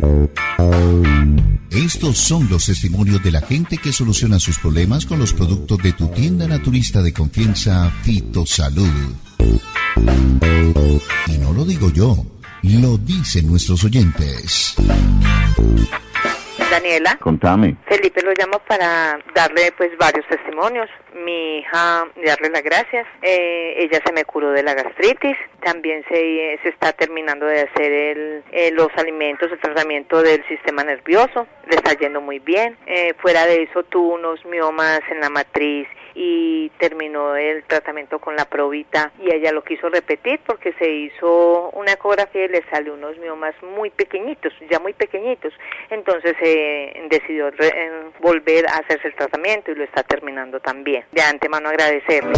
Estos son los testimonios de la gente que soluciona sus problemas con los productos de tu tienda naturista de confianza, Fitosalud. Y no lo digo yo, lo dicen nuestros oyentes. Daniela. Contame. Felipe lo llamo para darle pues varios testimonios. Mi hija, darle las gracias. Ella se me curó de la gastritis. También se está terminando de hacer los alimentos, el tratamiento del sistema nervioso. Le está yendo muy bien. Fuera de eso tuvo unos miomas en la matriz y terminó el tratamiento con la probita y ella lo quiso repetir porque se hizo una ecografía y le salió unos miomas muy pequeñitos, ya muy pequeñitos. Entonces decidió volver a hacerse el tratamiento y lo está terminando también. De antemano agradecerle.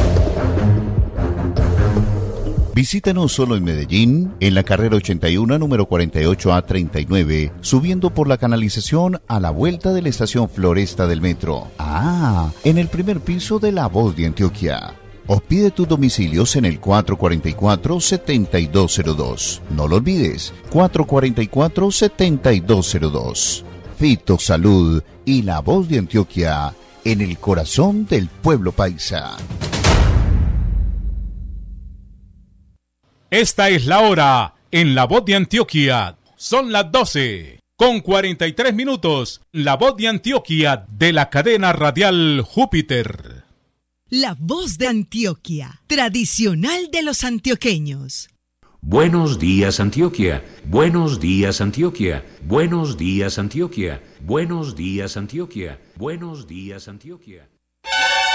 Visítanos solo en Medellín, en la carrera 81, número 48A39, subiendo por la canalización a la vuelta de la estación Floresta del metro. En el primer piso de La Voz de Antioquia. O pide tus domicilios en el 444-7202. No lo olvides, 444-7202. Fitosalud y La Voz de Antioquia, en el corazón del pueblo paisa. Esta es la hora en La Voz de Antioquia. Son las 12:43. La Voz de Antioquia de la cadena radial Júpiter. La Voz de Antioquia, tradicional de los antioqueños. Buenos días, Antioquia. Buenos días, Antioquia. Buenos días, Antioquia. Buenos días, Antioquia. Buenos días, Antioquia.